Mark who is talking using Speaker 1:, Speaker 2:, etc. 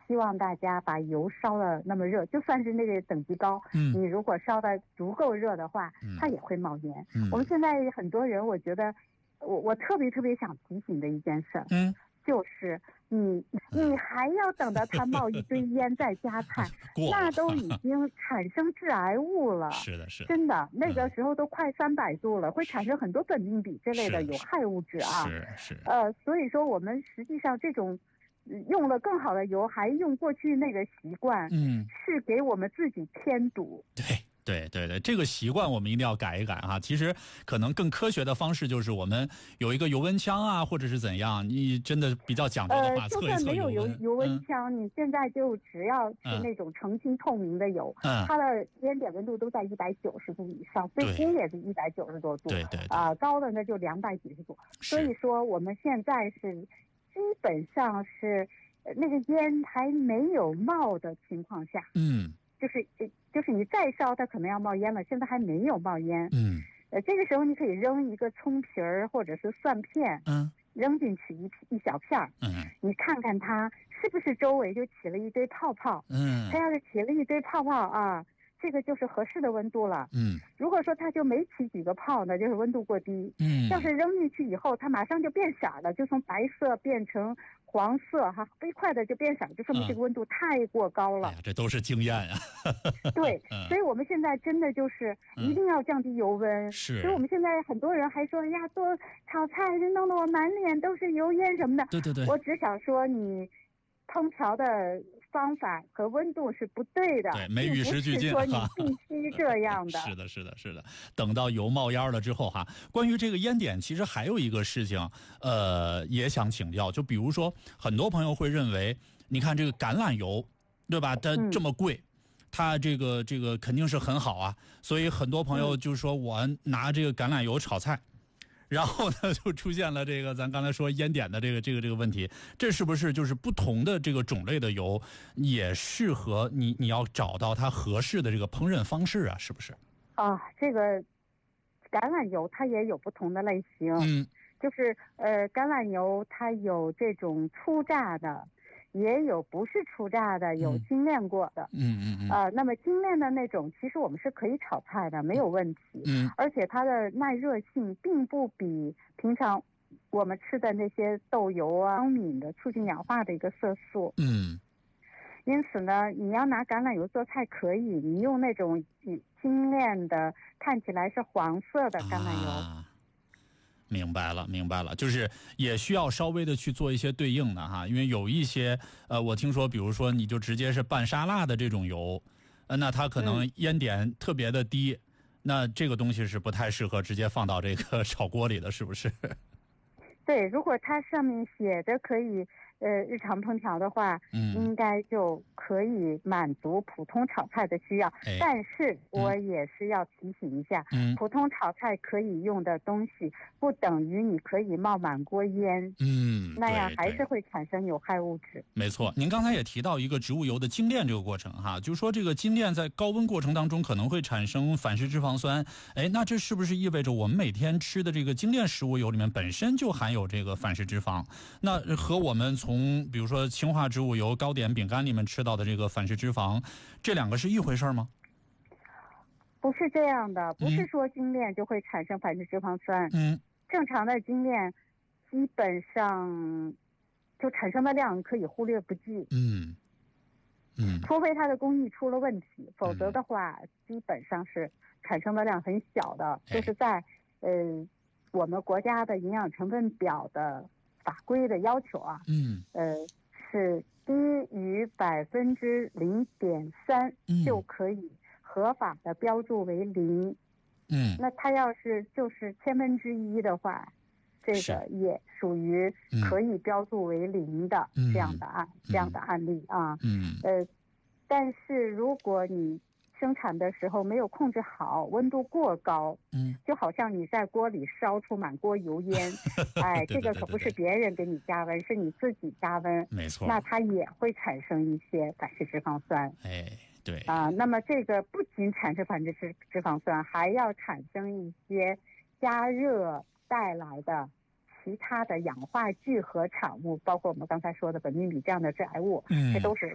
Speaker 1: 希望大家把油烧的那么热，就算是那个等级高，你如果烧的足够热的话，它也会冒烟。我们现在很多人，我觉得我特别想提醒的一件事，就是你还要等到它冒一堆烟再加菜，那都已经产生致癌物了。
Speaker 2: 是的，
Speaker 1: 真的，那个时候都快300度了，会产生很多苯并芘这类的有害物质啊。
Speaker 2: 是。
Speaker 1: 所以说我们实际上这种用了更好的油，还用过去那个习惯，是给我们自己添堵。
Speaker 2: 对，这个习惯我们一定要改一改哈。其实可能更科学的方式就是我们有一个油温枪啊，或者是怎样。你真的比较讲究的话，
Speaker 1: 就算没有油温枪，你现在就只要是那种澄清透明的油，它的烟点温度都在190度以上，最低也是190多度，高的那就200几十度。所以说我们现在是基本上是那个烟还没有冒的情况下，就是你再烧它可能要冒烟了，现在还没有冒烟。这个时候你可以扔一个葱皮儿或者是蒜片，扔进去一小片儿，你看看它是不是周围就起了一堆泡泡。它要是起了一堆泡泡啊，这个就是合适的温度了。如果说它就没起几个泡呢，就是温度过低。要是扔进去以后，它马上就变色了，就从白色变成黄色哈，飞快的就变色，就说明这个温度太过高了。
Speaker 2: 这都是经验啊。
Speaker 1: 对，所以我们现在真的就是一定要降低油温。所以我们现在很多人还说呀，做炒菜弄得我满脸都是油烟什么的。
Speaker 2: 对，
Speaker 1: 我只想说你烹调的方法和温度是不对的，
Speaker 2: 没与时俱进，
Speaker 1: 说你必须这样的。
Speaker 2: 是的。等到油冒烟了之后哈，关于这个烟点，其实还有一个事情，也想请教，就比如说很多朋友会认为，你看这个橄榄油，对吧？它这么贵。它这个肯定是很好啊，所以很多朋友就说我拿这个橄榄油炒菜。然后呢，就出现了这个咱刚才说烟点的这个问题，这是不是就是不同的这个种类的油也适合你要找到它合适的这个烹饪方式啊？是不是？
Speaker 1: 这个橄榄油它也有不同的类型，就是橄榄油它有这种初榨的，也有不是初榨的，有精炼过的。那么精炼的那种，其实我们是可以炒菜的，没有问题。而且它的耐热性并不比平常我们吃的那些豆油啊、高敏的促进氧化的一个色素。因此呢，你要拿橄榄油做菜可以，你用那种精炼的，看起来是黄色的橄榄油。
Speaker 2: 明白了，就是也需要稍微的去做一些对应的哈，因为有一些我听说，比如说你就直接是拌沙拉的这种油，那它可能烟点特别的低，那这个东西是不太适合直接放到这个炒锅里的，是不是？
Speaker 1: 对，如果它上面写着可以日常烹调的话，应该就可以满足普通炒菜的需要。但是我也是要提醒一下，普通炒菜可以用的东西，不等于你可以冒满锅烟。那样还是会产生有害物质。
Speaker 2: 没错，您刚才也提到一个植物油的精炼这个过程哈，就是说这个精炼在高温过程当中可能会产生反式脂肪酸。那这是不是意味着我们每天吃的这个精炼食物油里面本身就含有这个反式脂肪？那和我们从比如说氢化植物油、糕点、饼干里面吃到的这个反式脂肪，这两个是一回事吗？
Speaker 1: 不是这样的，不是说精炼就会产生反式脂肪酸。正常的精炼基本上就产生的量可以忽略不计。除非它的工艺出了问题，否则的话基本上是产生的量很小的，就是在我们国家的营养成分表的法规的要求啊，是低于0.3%就可以合法的标注为0。那它要是就是1/1000的话，这个也属于可以标注为0的这样的案例啊。但是如果你生产的时候没有控制好，温度过高，就好像你在锅里烧出满锅油烟，这个可不是别人给你加温，是你自己加温，
Speaker 2: 没错，
Speaker 1: 那它也会产生一些反式脂肪酸。
Speaker 2: 对
Speaker 1: 那么这个不仅产生反式脂肪酸，还要产生一些加热带来的其他的氧化聚合产物，包括我们刚才说的苯并芘这样的致癌物，这都是